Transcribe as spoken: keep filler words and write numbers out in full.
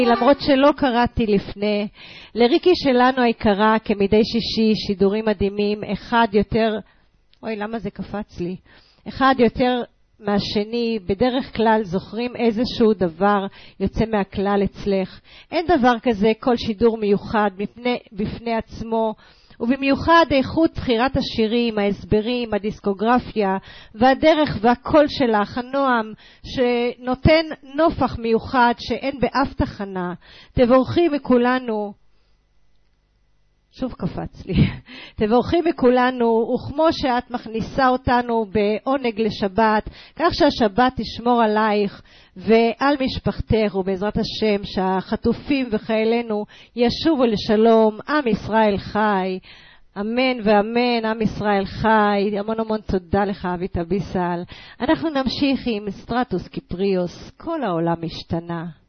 למרות שלא קראתי לפני, לריקי שלנו היקרה כמדי שישי שידורים מדהימים, אחד יותר, אוי למה זה קפץ לי, אחד יותר מהשני, בדרך כלל זוכרים איזשהו דבר יוצא מהכלל אצלך. אין דבר כזה כל שידור מיוחד בפני, בפני עצמו, ובמיוחד איכות בחירת השירים, ההסברים, הדיסקוגרפיה והדרך והקול שלך, הנועם, שנותן נופח מיוחד שאין באף תחנה. תבורכי מכולנו, שוב קפץ לי, תבורכי מכולנו, וכמו שאת מכניסה אותנו בעונג לשבת, כך שהשבת תשמור עלייך ועל משפחתך, ובעזרת השם שהחטופים וחיילינו ישובו לשלום. עם ישראל חי, אמן ואמן, עם ישראל חי. המון המון תודה לך אבית אביסל. אנחנו נמשיך עם סטרטוס קיפריוס, כל העולם השתנה.